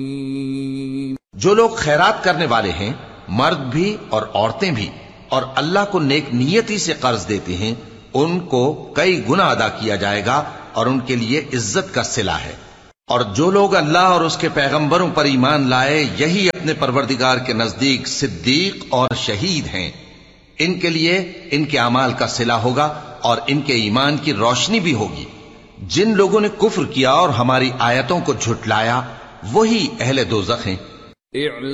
जो लोग खैरात करने वाले हैं, मर्द भी और औरतें भी, और अल्लाह को नेक नियति से कर्ज देते हैं, उनको कई गुना अदा किया जाएगा और उनके लिए इज्जत का सिला है। और जो लोग अल्लाह और उसके पैगंबरों पर ईमान लाए, यही अपने परवरदिगार के नजदीक सिद्दीक और शहीद हैं। इनके लिए इनके अमाल का सिला होगा और इनके ईमान की रोशनी भी होगी। जिन लोगों ने कुफ्र किया और हमारी आयतों को झुटलाया, वही अहले दोज़ख हैं।